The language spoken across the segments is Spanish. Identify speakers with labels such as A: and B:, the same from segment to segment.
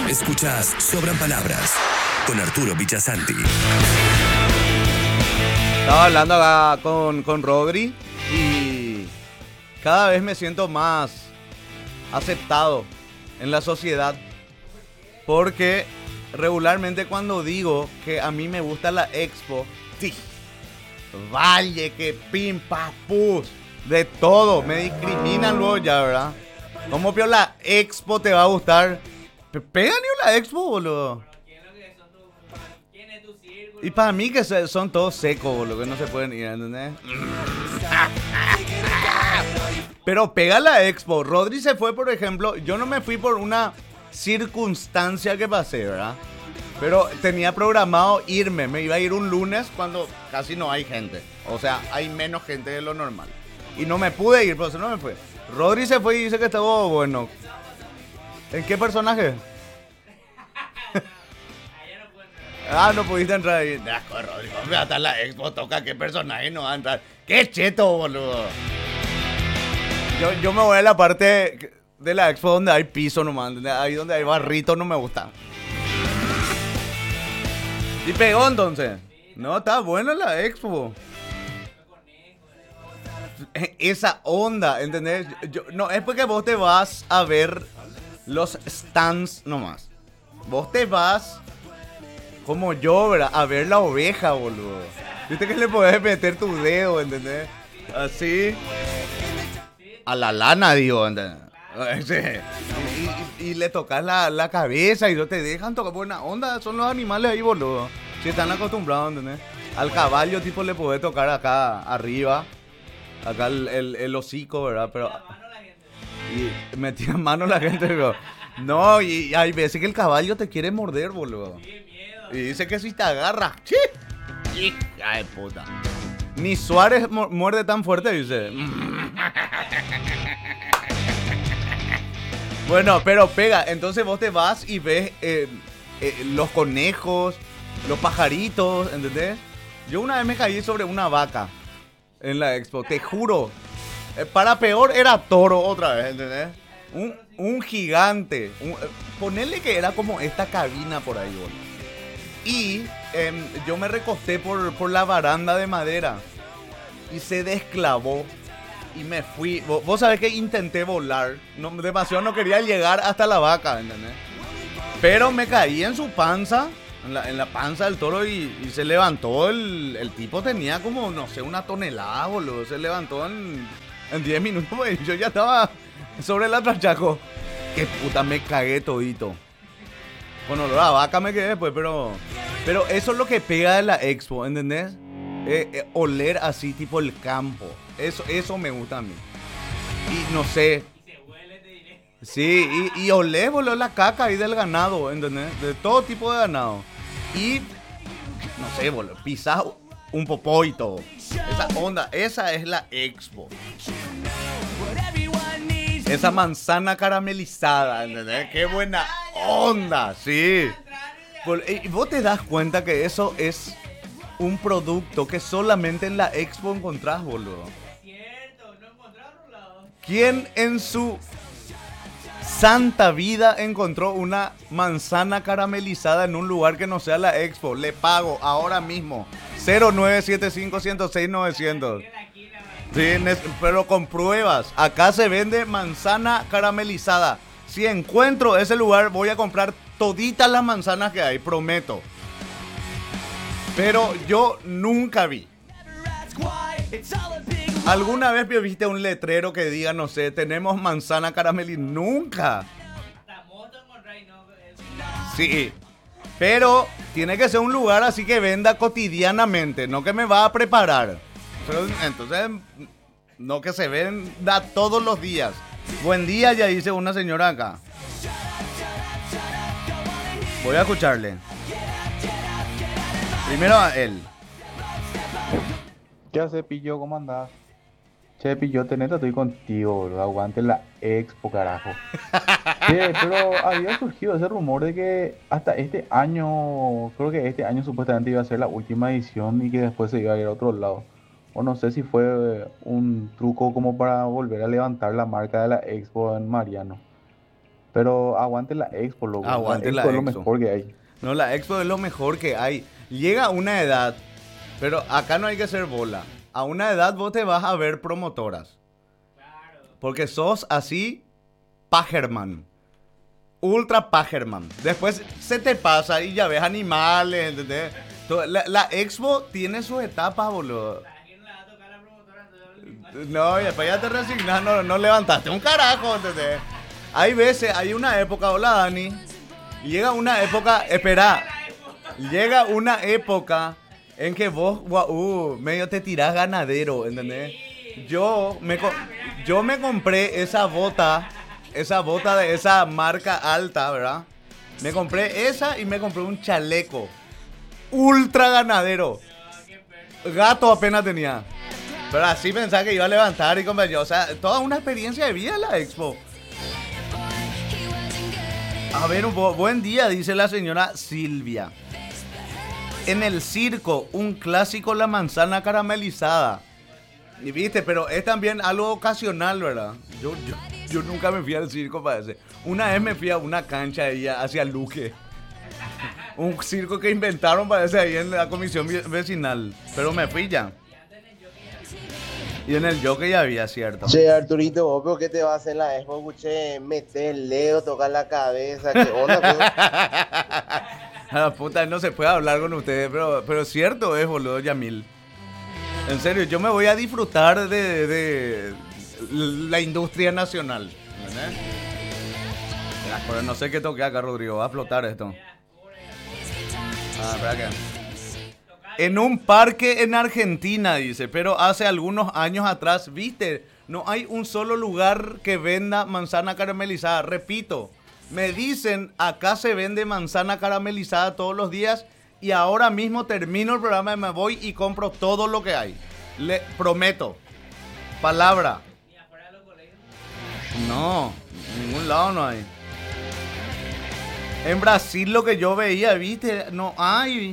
A: Escuchás Sobran Palabras con Arturo Pichasanti.
B: Estaba hablando acá con Rodri y cada vez me siento más aceptado en la sociedad. Porque regularmente cuando digo que a mí me gusta la expo, sí, vaya que pim, pa, pus, de todo, me discriminan luego ya, ¿verdad? ¿Cómo pio la expo te va a gustar? Pega ni la expo, boludo. Y para mí que son todos secos, boludo, que no se pueden ir, ¿entendés? Pero pega la expo. Rodri se fue, por ejemplo, yo no me fui por una circunstancia que pasé, ¿verdad? Pero tenía programado irme, me iba a ir un lunes cuando casi no hay gente. O sea, hay menos gente de lo normal. Y no me pude ir, por eso no me fue. Rodri se fue y dice que estaba bueno. ¿En qué personaje? Ah, no pudiste entrar ahí. Rodri, vamos a estar la expo, toca qué personaje no va a entrar. ¡Qué cheto, boludo! Yo me voy a la parte de la expo donde hay piso nomás. Ahí donde hay barrito no me gusta. ¿Y pegó entonces? No, está bueno la expo. Esa onda, ¿entendés? No, es porque vos te vas a ver los stands nomás. Vos te vas, como yo, ¿verdad? A ver la oveja, boludo. Viste que le podés meter tu dedo, ¿entendés? Así. A la lana, digo, ¿entendés? Y le tocas la cabeza y no te dejan tocar. Buena onda, son los animales ahí, boludo. Si están acostumbrados, ¿entendés? Al caballo, tipo, le podés tocar acá arriba. Acá el hocico, ¿verdad? Pero. Y metía mano la gente, pero. No, y hay veces que el caballo te quiere morder, boludo. Y dice que si te agarra. ¡Sí! ¡Hija de puta! Ni Suárez muerde tan fuerte, dice. Bueno, pero pega. Entonces vos te vas y ves los conejos, los pajaritos, ¿entendés? Yo una vez me caí sobre una vaca en la expo, te juro. Para peor era toro otra vez, ¿entendés? Un gigante. Ponerle que era como esta cabina por ahí, boludo. Y yo me recosté por la baranda de madera y se desclavó. Y me fui. Vos sabés que intenté volar. No, demasiado no quería llegar hasta la vaca, ¿entendés? Pero me caí en su panza, en la panza del toro y se levantó. El tipo tenía como, no sé, una tonelada, boludo. Se levantó en 10 minutos y yo ya estaba sobre el atrachaco. Qué puta, me cagué todito. Con olor a vaca me quedé después, pero eso es lo que pega de la expo, ¿entendés? Oler así, tipo el campo. Eso me gusta a mí. Y no sé. Sí, y olé, boludo, la caca ahí del ganado, ¿entendés? De todo tipo de ganado. Y, no sé, boludo, pisás un popó y todo. Esa onda, esa es la expo. Esa manzana caramelizada, ¿entendés? Qué buena onda, sí. Y vos te das cuenta que eso es un producto que solamente en la expo encontrás, boludo. ¿Quién en su santa vida encontró una manzana caramelizada en un lugar que no sea la expo? Le pago ahora mismo 0975-106-900. Sí, pero con pruebas. Acá se vende manzana caramelizada. Si encuentro ese lugar voy a comprar toditas las manzanas que hay, prometo. Pero yo nunca vi. ¿Alguna vez viste un letrero que diga, no sé, tenemos manzana caramelizada? Nunca. Sí. Pero tiene que ser un lugar así que venda cotidianamente, no que me va a preparar. Entonces, no que se venda todos los días. Buen día, ya dice una señora acá. Voy a escucharle. Primero a él.
C: ¿Qué hace, Pillo? ¿Cómo andás? Che, Pillo, neta, estoy contigo, bro. Aguante la expo, carajo. Che, pero había surgido ese rumor de que hasta este año, creo que este año supuestamente iba a ser la última edición y que después se iba a ir a otro lado. O no sé si fue un truco como para volver a levantar la marca de la expo en Mariano. Pero aguante la Expo, loco.
B: Aguante la
C: Expo es lo
B: Expo.
C: mejor que hay.
B: No, la Expo es lo mejor que hay. Llega una edad, pero acá no hay que ser bola. A una edad vos te vas a ver promotoras. Porque sos así, Pajerman. Ultra Pajerman. Después se te pasa y ya ves animales, ¿entendés? La Expo tiene sus etapas, boludo. No, y después ya te resignas, no levantaste un carajo, ¿entendés? Hay veces, hay una época, hola Dani. Llega una época, espera. Llega una época en que vos, medio te tirás ganadero, ¿entendés? Yo me compré esa bota de esa marca alta, ¿verdad? Me compré esa y me compré un chaleco ultra ganadero. Gato apenas tenía. Pero así pensaba que iba a levantar y comer yo. O sea, toda una experiencia de vida en la Expo. A ver, buen día, dice la señora Silvia. En el circo, un clásico, la manzana caramelizada. Y viste, pero es también algo ocasional, ¿verdad? Yo nunca me fui al circo, parece. Una vez me fui a una cancha ahí hacia Luque. Un circo que inventaron, parece, ahí en la comisión vecinal. Pero me fui ya. Y en el jockey ya había, cierto.
D: Che, Arturito, vos, ¿pero qué te vas a hacer en la Expo? Escuché, meter el dedo, tocar la cabeza, ¿qué onda?
B: A la puta, no se puede hablar con ustedes, pero cierto es, boludo, Yamil. En serio, yo me voy a disfrutar de la industria nacional. ¿Entendés? Pero no sé qué toque acá, Rodrigo. Va a explotar esto. Espera que... En un parque en Argentina, dice, pero hace algunos años atrás, viste, no hay un solo lugar que venda manzana caramelizada. Repito, me dicen, acá se vende manzana caramelizada todos los días y ahora mismo termino el programa y me voy y compro todo lo que hay. Le prometo. Palabra. No, en ningún lado no hay. En Brasil lo que yo veía, viste, no hay.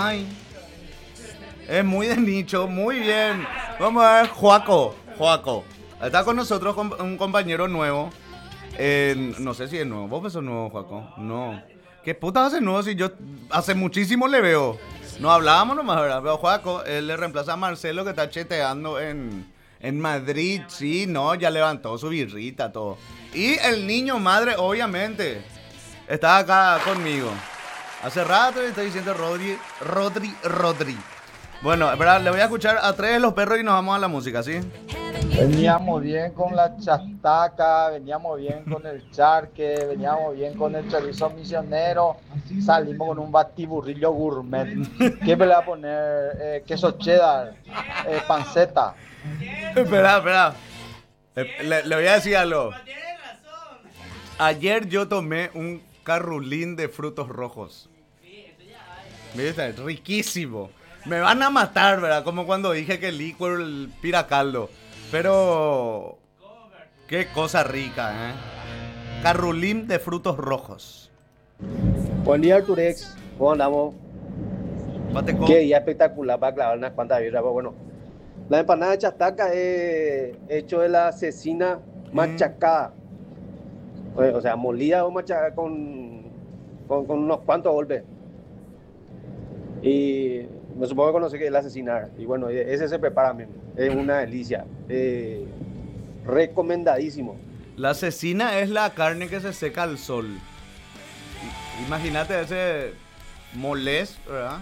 B: Es muy de nicho, muy bien. Vamos a ver, Joaco. Está con nosotros un compañero nuevo. No sé si es nuevo. ¿Vos sos nuevo, Joaco? No. ¿Qué puta hace nuevo si yo hace muchísimo le veo? No hablábamos nomás, ¿verdad? Pero Joaco, él le reemplaza a Marcelo que está cheteando en Madrid. Sí, no, ya levantó su birrita, todo. Y el niño madre, obviamente, está acá conmigo. Hace rato le estoy diciendo Rodri. Bueno, espera, le voy a escuchar a tres de los perros y nos vamos a la música, ¿sí?
E: Veníamos bien con la chastaca, veníamos bien con el charque, veníamos bien con el chorizo misionero, salimos con un batiburrillo gourmet. ¿Qué me le va a poner? Queso cheddar, panceta.
B: Espera. Le voy a decir algo. Ayer yo tomé un carrulín de frutos rojos. ¿Viste? Riquísimo. Me van a matar, ¿verdad? Como cuando dije que el licor piracaldo. Pero... qué cosa rica, ¿eh? Carrulín de frutos rojos.
D: Buen día, Arturex. ¿Cómo andamos?
B: Pateco.
D: Qué día espectacular para clavar unas cuantas birras. Pero bueno, la empanada de chastaca es hecho de la cecina machacada. O sea, molida o machacada con unos cuantos golpes. Y me supongo que conoce que es la cecina. Y bueno, ese se prepara bien. Es una delicia. Recomendadísimo.
B: La cecina es la carne que se seca al sol. Imagínate ese molés, ¿verdad?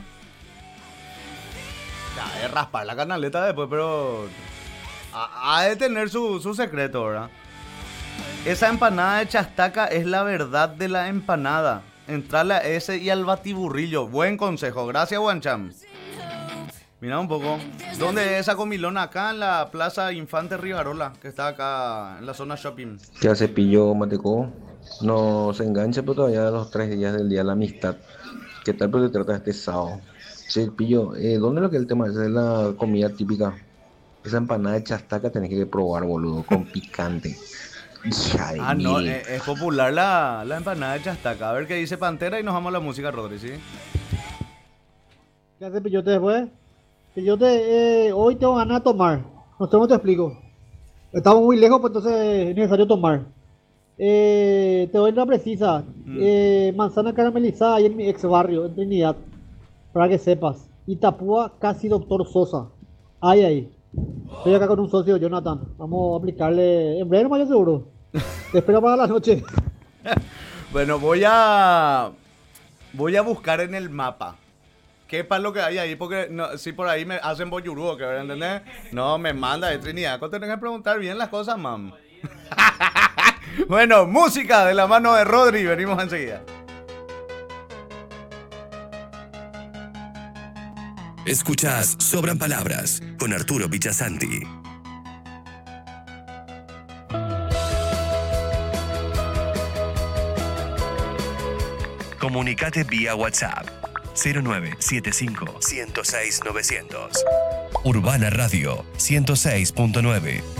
B: Ya, es raspar la canaleta después, pero ha de tener su secreto, ¿verdad? Esa empanada de chastaca es la verdad de la empanada. Entrarle a ese y al batiburrillo. Buen consejo. Gracias, Wancham. Mira un poco. ¿Dónde es esa comilona? Acá en la Plaza Infante Rivarola, que está acá en la zona shopping.
F: Ya se pilló, Mateco. No se engancha, pero todavía los 3 días del Día de la Amistad. ¿Qué tal pero te trata este sábado? Se pilló. ¿Dónde es lo que es el tema? Esa es la comida típica. Esa empanada de chastaca tenés que probar, boludo, con picante.
B: No, es popular la empanada de chastaca. A ver qué dice Pantera y nos vamos a la música, Rodri, ¿sí?
G: ¿Qué hace Pillote después? Pillote, hoy tengo ganas de tomar. No sé cómo te explico. Estamos muy lejos, pues entonces es necesario tomar. Te doy una precisa. Manzana caramelizada ahí en mi ex barrio, en Trinidad. Para que sepas. Itapúa, casi Doctor Sosa. Ahí. Estoy acá con un socio, Jonathan. Vamos a aplicarle en breve, mayo seguro. Te espero para la noche.
B: Bueno, voy a buscar en el mapa. ¿Qué es lo que hay ahí? Porque no, si por ahí me hacen boyurudo, ¿entendés? No, me manda de Trinidad. Tenés que preguntar bien las cosas, mam. Bueno, música de la mano de Rodri. Venimos enseguida.
A: Escuchás Sobran Palabras con Arturo Pichasanti. Comunicate vía WhatsApp 0975 106 900. Urbana Radio 106.9.